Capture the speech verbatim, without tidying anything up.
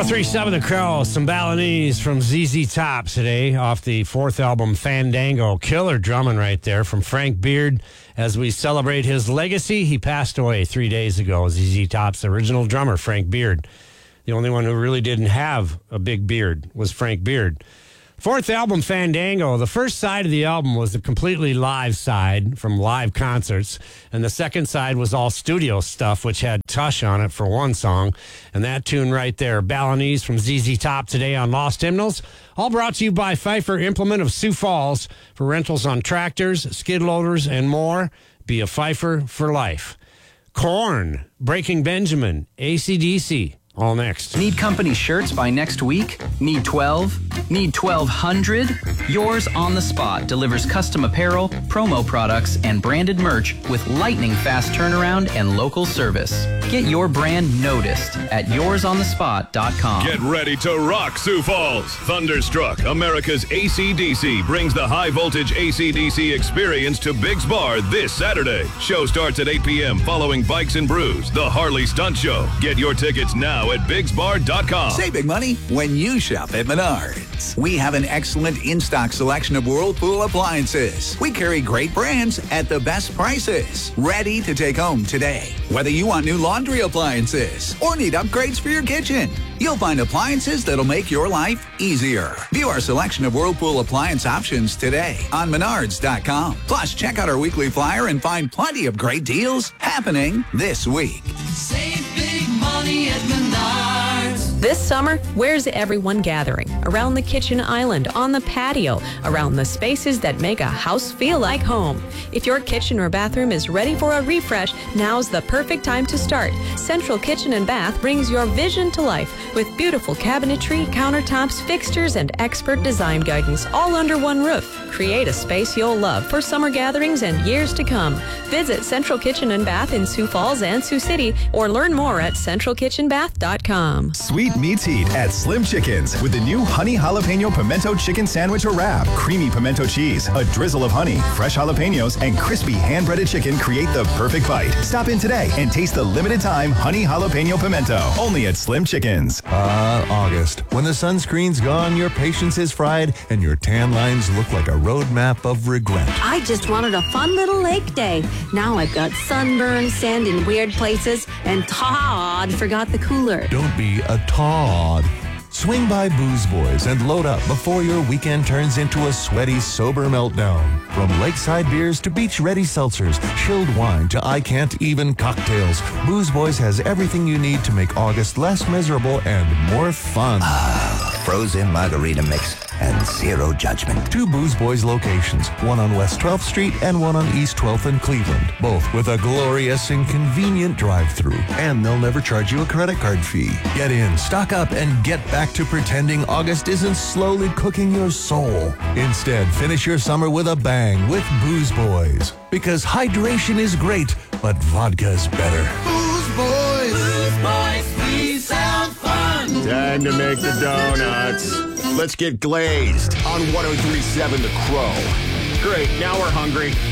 oh three point seven The Crow, some Balinese from Z Z Top today off the fourth album, Fandango. Killer drumming right there from Frank Beard as we celebrate his legacy. He passed away three days ago. Z Z Top's original drummer, Frank Beard. The only one who really didn't have a big beard was Frank Beard. Fourth album, Fandango. The first side of the album was the completely live side from live concerts, and the second side was all studio stuff, which had Tush on it for one song. And that tune right there, Balinese from Z Z Top today on Lost Hymnals. All brought to you by Pfeiffer Implement of Sioux Falls for rentals on tractors, skid loaders, and more. Be a Pfeiffer for life. Korn, Breaking Benjamin, A C D C. All next. Need company shirts by next week? Need twelve? Need twelve hundred? Yours on the Spot delivers custom apparel, promo products, and branded merch with lightning fast turnaround and local service. Get your brand noticed at yours on the spot dot com. Get ready to rock Sioux Falls. Thunderstruck, America's A C D C, brings the high-voltage A C D C experience to Biggs Bar this Saturday. Show starts at eight p.m. following Bikes and Brews, the Harley Stunt Show. Get your tickets now at biggs bar dot com. Save big money when you shop at Menards. We have an excellent in-stock selection of Whirlpool appliances. We carry great brands at the best prices. Ready to take home today. Whether you want new laundry appliances or need upgrades for your kitchen, you'll find appliances that'll make your life easier. View our selection of Whirlpool appliance options today on menards dot com. Plus, check out our weekly flyer and find plenty of great deals happening this week. Save big money at Menards. This summer, where's everyone gathering? Around the kitchen island, on the patio, around the spaces that make a house feel like home. If your kitchen or bathroom is ready for a refresh, now's the perfect time to start. Central Kitchen and Bath brings your vision to life with beautiful cabinetry, countertops, fixtures, and expert design guidance all under one roof. Create a space you'll love for summer gatherings and years to come. Visit Central Kitchen and Bath in Sioux Falls and Sioux City or learn more at central kitchen bath dot com. Sweet meets heat at Slim Chickens with the new honey jalapeno pimento chicken sandwich or wrap. Creamy pimento cheese, a drizzle of honey, fresh jalapenos, and crispy hand-breaded chicken create the perfect bite. Stop in today and taste the limited time honey jalapeno pimento only at Slim Chickens. Ah, uh, August. When the sunscreen's gone, your patience is fried, and your tan lines look like a roadmap of regret. I just wanted a fun little lake day. Now I've got sunburn, sand in weird places, and Todd forgot the cooler. Don't be a Todd. Swing by Booze Boys and load up before your weekend turns into a sweaty, sober meltdown. From lakeside beers to beach-ready seltzers, chilled wine to I-can't-even cocktails, Booze Boys has everything you need to make August less miserable and more fun. Ah, frozen margarita mix and zero judgment. Two Booze Boys locations, one on West twelfth Street and one on East twelfth in Cleveland, both with a glorious and convenient drive-thru. And they'll never charge you a credit card fee. Get in, stock up, and get back to pretending August isn't slowly cooking your soul. Instead, finish your summer with a bang with Booze Boys. Because hydration is great, but vodka's better. Booze Boys. Booze Boys, we sound fun. Time to make the donuts. Let's get glazed on one oh three point seven The Crow. Great, now we're hungry.